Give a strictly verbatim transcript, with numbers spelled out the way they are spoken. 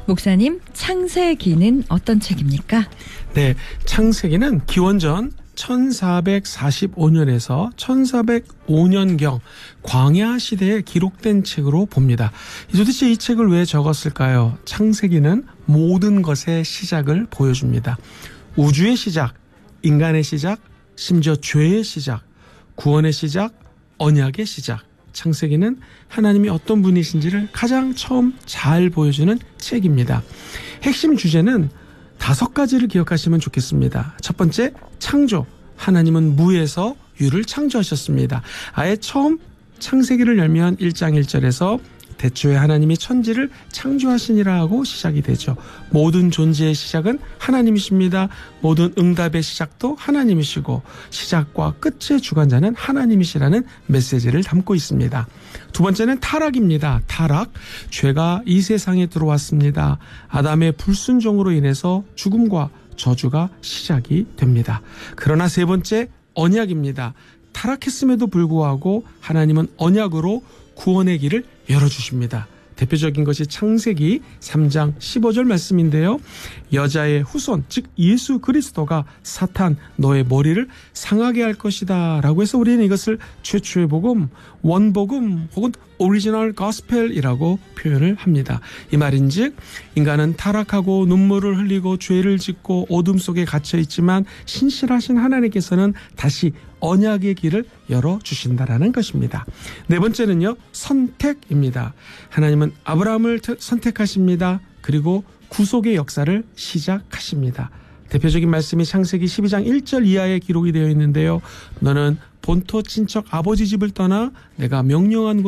목사님, 창세기는 어떤 책입니까? 네, 창세기는 기원전 천사백사십오 년에서 천사백오 년경 광야 시대에 기록된 책으로 봅니다. 도대체 이 책을 왜 적었을까요? 창세기는 모든 것의 시작을 보여줍니다. 우주의 시작, 인간의 시작, 심지어 죄의 시작, 구원의 시작, 언약의 시작. 창세기는 하나님이 어떤 분이신지를 가장 처음 잘 보여주는 책입니다. 핵심 주제는 다섯 가지를 기억하시면 좋겠습니다. 첫 번째, 창조. 하나님은 무에서 유를 창조하셨습니다. 아예 처음 창세기를 열면 일 장 일 절에서 대초에 하나님이 천지를 창조하시니라 하고 시작이 되죠. 모든 존재의 시작은 하나님이십니다. 모든 응답의 시작도 하나님이시고 시작과 끝의 주관자는 하나님이시라는 메시지를 담고 있습니다. 두 번째는 타락입니다. 타락, 죄가 이 세상에 들어왔습니다. 아담의 불순종으로 인해서 죽음과 저주가 시작이 됩니다. 그러나 세 번째, 언약입니다. 타락했음에도 불구하고 하나님은 언약으로 구원의 길을 열어주십니다. 대표적인 것이 창세기 삼 장 십오 절 말씀인데요. 여자의 후손, 즉 예수 그리스도가 사탄 너의 머리를 상하게 할 것이다 라고 해서 우리는 이것을 최초의 복음, 원복음 혹은 오리지널 거스펠이라고 표현을 합니다. 이 말인즉 인간은 타락하고 눈물을 흘리고 죄를 짓고 어둠 속에 갇혀 있지만 신실하신 하나님께서는 다시 언약의 길을 열어주신다라는 것입니다. 네 번째는요, 선택입니다. 하나님은 아브라함을 선택하십니다. 그리고 구속의 역사를 시작하십니다. 대표적인 말씀이 창세기 십이 장 일 절 이하에 기록이 되어 있는데요. 너는 본토 친척 아버지 집을 떠나 내가 명령한 곳